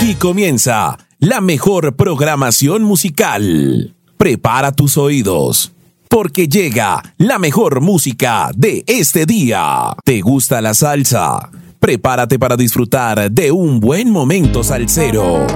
Aquí comienza la mejor programación musical. Prepara tus oídos, porque llega la mejor música de este día. ¿Te gusta la salsa? Prepárate para disfrutar de un buen momento salsero.